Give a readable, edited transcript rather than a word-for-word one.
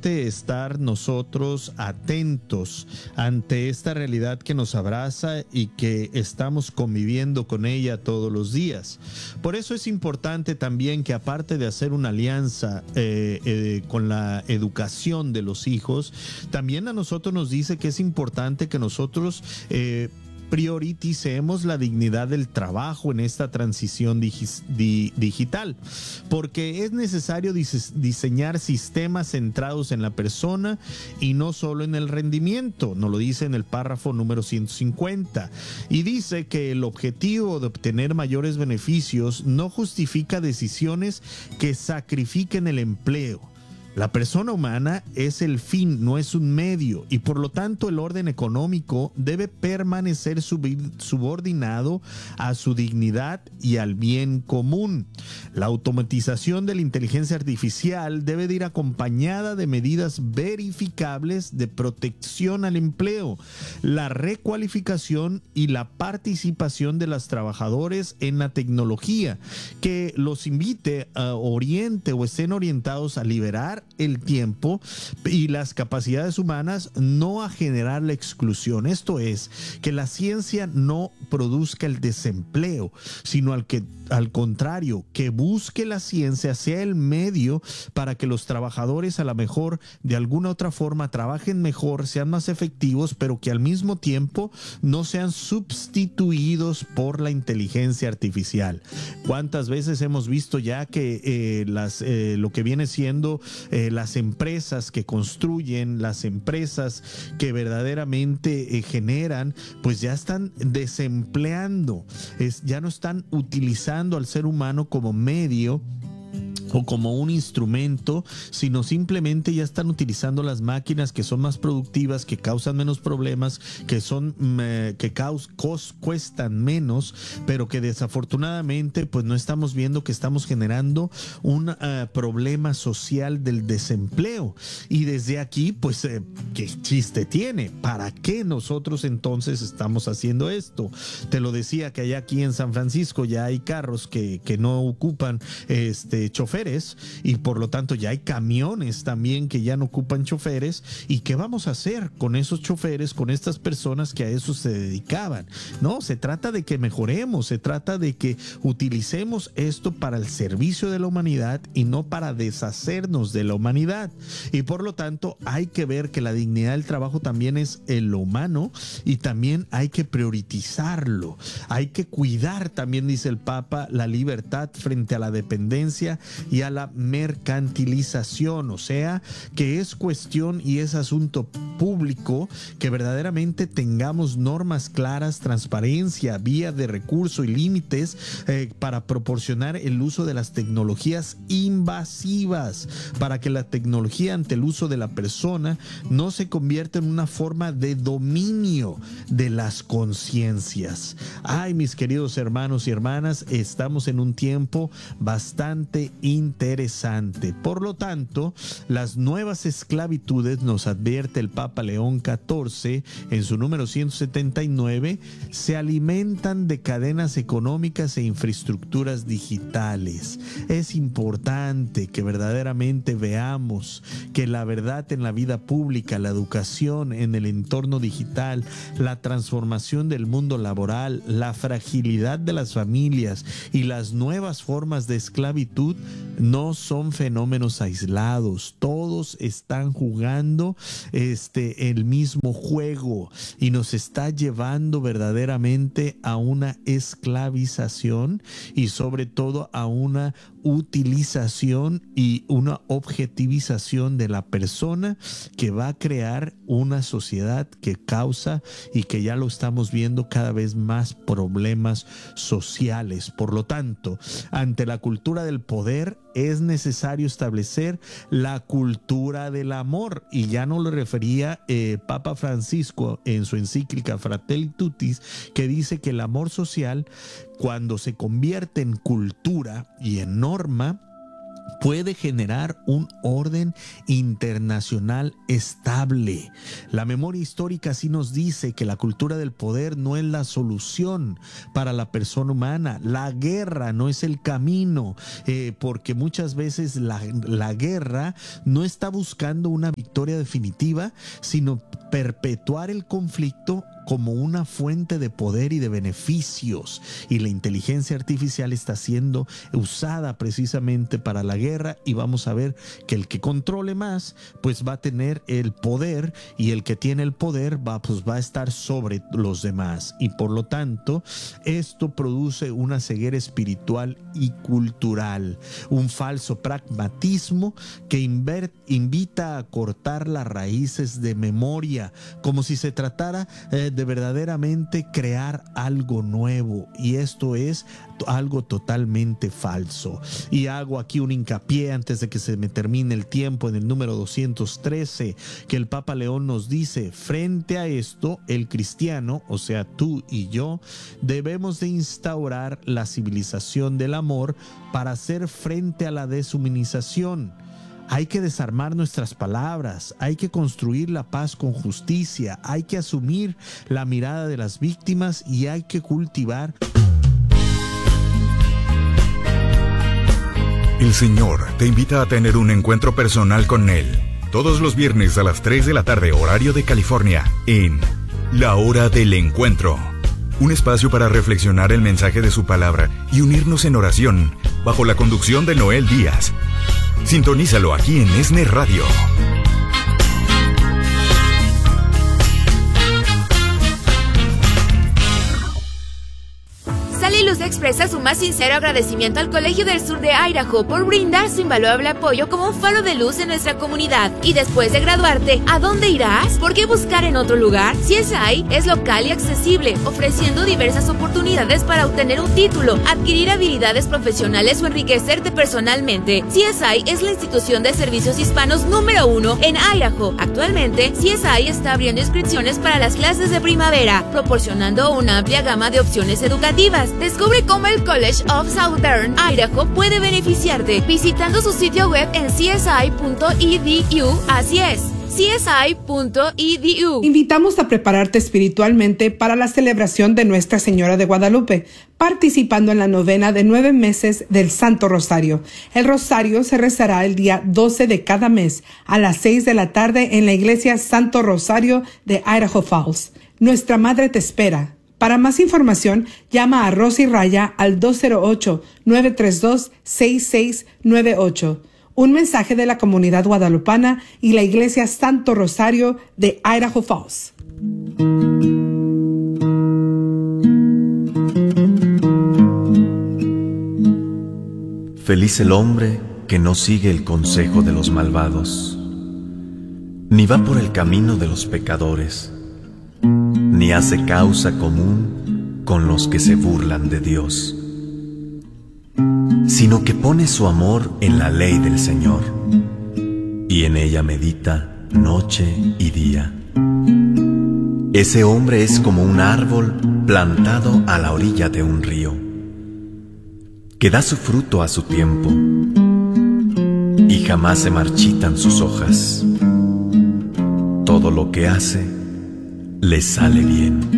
importante estar nosotros atentos ante esta realidad que nos abraza y que estamos conviviendo con ella todos los días. Por eso es importante también que, aparte de hacer una alianza con la educación de los hijos, también a nosotros nos dice que es importante que nosotros prioriticemos la dignidad del trabajo en esta transición digital, porque es necesario diseñar sistemas centrados en la persona y no solo en el rendimiento. Nos lo dice en el párrafo número 150, y dice que el objetivo de obtener mayores beneficios no justifica decisiones que sacrifiquen el empleo. La persona humana es el fin, no es un medio, y por lo tanto el orden económico debe permanecer subordinado a su dignidad y al bien común. La automatización de la inteligencia artificial debe de ir acompañada de medidas verificables de protección al empleo, la recualificación y la participación de los trabajadores en la tecnología, que los invite a oriente o estén orientados a liberar el tiempo y las capacidades humanas, no a generar la exclusión. Esto es, que la ciencia no produzca el desempleo, sino al contrario, que busque la ciencia sea el medio para que los trabajadores a lo mejor de alguna otra forma trabajen mejor, sean más efectivos, pero que al mismo tiempo no sean sustituidos por la inteligencia artificial. ¿Cuántas veces hemos visto ya que lo que viene siendo las empresas que construyen, las empresas que verdaderamente generan, pues ya están desempleando, ya no están utilizando al ser humano como medio o como un instrumento, sino simplemente ya están utilizando las máquinas que son más productivas, que causan menos problemas, que cuestan menos, pero que desafortunadamente pues no estamos viendo que estamos generando un problema social del desempleo. Y desde aquí pues ¿qué chiste tiene? ¿Para qué nosotros entonces estamos haciendo esto? Te lo decía que allá aquí en San Francisco ya hay carros que no ocupan choferes, y por lo tanto ya hay camiones también que ya no ocupan choferes. ¿Y qué vamos a hacer con esos choferes, con estas personas que a eso se dedicaban? No, se trata de que mejoremos, se trata de que utilicemos esto para el servicio de la humanidad y no para deshacernos de la humanidad. Y por lo tanto hay que ver que la dignidad del trabajo también es en lo humano, y también hay que priorizarlo. Hay que cuidar también, dice el Papa, la libertad frente a la dependencia y a la mercantilización, o sea, que es cuestión y es asunto público que verdaderamente tengamos normas claras, transparencia, vía de recurso y límites para proporcionar el uso de las tecnologías invasivas, para que la tecnología ante el uso de la persona no se convierta en una forma de dominio de las conciencias. Ay, mis queridos hermanos y hermanas, estamos en un tiempo bastante interesante. Por lo tanto, las nuevas esclavitudes, nos advierte el Papa León XIV en su número 179, se alimentan de cadenas económicas e infraestructuras digitales. Es importante que verdaderamente veamos que la verdad en la vida pública, la educación en el entorno digital, la transformación del mundo laboral, la fragilidad de las familias y las nuevas formas de esclavitud no son fenómenos aislados. Todos están jugando el mismo juego y nos está llevando verdaderamente a una esclavización y sobre todo a una utilización y una objetivización de la persona, que va a crear una sociedad que causa, y que ya lo estamos viendo, cada vez más problemas sociales. Por lo tanto, ante la cultura del poder es necesario establecer la cultura del amor, y ya no lo refería Papa Francisco en su encíclica Fratelli Tutti, que dice que el amor social, cuando se convierte en cultura y en norma, puede generar un orden internacional estable. La memoria histórica sí nos dice que la cultura del poder no es la solución para la persona humana. La guerra no es el camino, porque muchas veces la guerra no está buscando una victoria definitiva, sino perpetuar el conflicto como una fuente de poder y de beneficios, y la inteligencia artificial está siendo usada precisamente para la guerra, y vamos a ver que el que controle más pues va a tener el poder, y el que tiene el poder va a estar sobre los demás, y por lo tanto esto produce una ceguera espiritual y cultural, un falso pragmatismo que invita a cortar las raíces de memoria, como si se tratara de verdaderamente crear algo nuevo, y esto es algo totalmente falso. Y hago aquí un hincapié antes de que se me termine el tiempo en el número 213, que el Papa León nos dice: frente a esto, el cristiano, o sea tú y yo, debemos de instaurar la civilización del amor para hacer frente a la deshumanización. Hay que desarmar nuestras palabras, hay que construir la paz con justicia, hay que asumir la mirada de las víctimas y hay que cultivar. El Señor te invita a tener un encuentro personal con Él todos los viernes a las 3 de la tarde, horario de California, en La Hora del Encuentro. Un espacio para reflexionar el mensaje de su palabra y unirnos en oración bajo la conducción de Noel Díaz. Sintonízalo aquí en ESNE Radio. Sally Luz expresa su más sincero agradecimiento al Colegio del Sur de Idaho por brindar su invaluable apoyo como un faro de luz en nuestra comunidad. Y después de graduarte, ¿a dónde irás? ¿Por qué buscar en otro lugar? CSI es local y accesible, ofreciendo diversas oportunidades para obtener un título, adquirir habilidades profesionales o enriquecerte personalmente. CSI es la institución de servicios hispanos número 1 en Idaho. Actualmente, CSI está abriendo inscripciones para las clases de primavera, proporcionando una amplia gama de opciones educativas. Descubre cómo el College of Southern Idaho puede beneficiarte visitando su sitio web en csi.edu. Así es, csi.edu. Invitamos a prepararte espiritualmente para la celebración de Nuestra Señora de Guadalupe, participando en la novena de 9 meses del Santo Rosario. El rosario se rezará el día 12 de cada mes a las 6 de la tarde en la iglesia Santo Rosario de Idaho Falls. Nuestra Madre te espera. Para más información, llama a Rosy Raya al 208-932-6698. Un mensaje de la comunidad guadalupana y la Iglesia Santo Rosario de Idaho Falls. Feliz el hombre que no sigue el consejo de los malvados, ni va por el camino de los pecadores, ni hace causa común con los que se burlan de Dios, sino que pone su amor en la ley del Señor, y en ella medita noche y día. Ese hombre es como un árbol plantado a la orilla de un río, que da su fruto a su tiempo, y jamás se marchitan sus hojas. Todo lo que hace le sale bien.